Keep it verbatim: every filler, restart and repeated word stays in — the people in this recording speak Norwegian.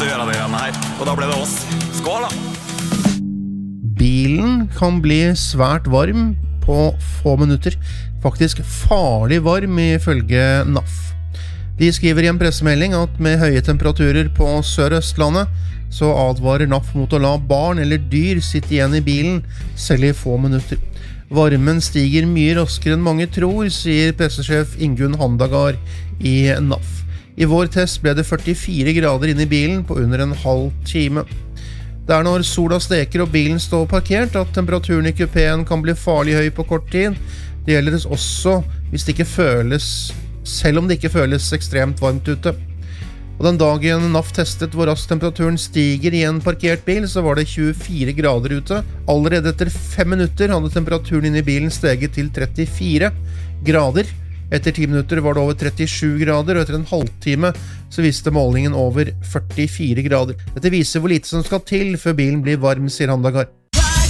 til å gjøre det greiene her. Og da ble det oss. Skål da! Bilen kan bli svært varm på få minutter. Faktisk farlig varm ifølge N A F. De skriver i en pressemelding at med høye temperaturer på Sør-Østlandet så advarer N A F mot å la barn eller dyr sitte igjen i bilen selv i få minutter. Varmen stiger mye raskere enn mange tror, sier pressesjef Ingunn Handagard i N A F. I vår test ble det førtifire grader inne i bilen på under en halv time. Det er når sola steker og bilen står parkert at temperaturen i kupeen kan bli farlig høy på kort tid. Det gjelder også hvis det ikke føles, selv om det ikke føles ekstremt varmt ute. Og den dagen N A F testet hvor raskt temperaturen stiger i en parkert bil, så var det tjuefire grader ute. Allerede etter fem minutter hadde temperaturen inne i bilen steget til trettifire grader. Etter ti minutter var det over trettisju grader, og etter en halvtime så viste målingen over førtifire grader. Dette viser hvor lite som skal til før bilen blir varm, sier Handagard.